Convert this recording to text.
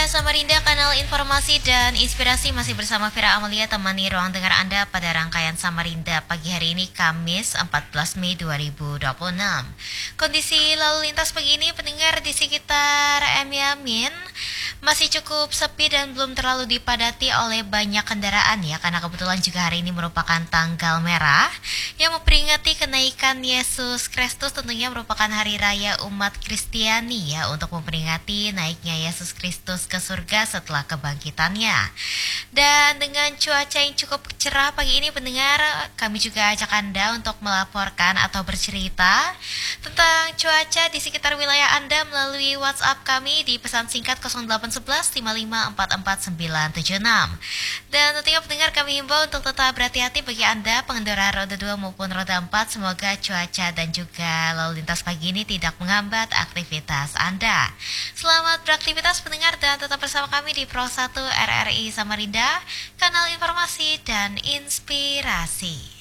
Samarinda, kanal informasi dan inspirasi masih bersama Vira Amalia temani ruang dengar Anda pada rangkaian Samarinda pagi hari ini Kamis 14 Mei 2026. Kondisi lalu lintas pagi ini pendengar di sekitar Yamin masih cukup sepi dan belum terlalu dipadati oleh banyak kendaraan ya, karena kebetulan juga hari ini merupakan tanggal merah yang memperingati kenaikan Yesus Kristus, tentunya merupakan hari raya umat Kristiani ya, untuk memperingati naiknya Yesus Kristus ke surga setelah kebangkitannya. Dan dengan cuaca yang cukup cerah pagi ini pendengar, kami juga ajak Anda untuk melaporkan atau bercerita tentang cuaca di sekitar wilayah Anda melalui WhatsApp kami di pesan singkat 0811 5544 976. Dan tentunya pendengar, kami himbau untuk tetap berhati-hati bagi Anda pengendara roda 2 maupun roda 4. Semoga cuaca dan juga lalu lintas pagi ini tidak menghambat aktivitas Anda. Selamat beraktivitas pendengar dan tetap bersama kami di Pro 1 RRI Samarinda, kanal informasi dan inspirasi.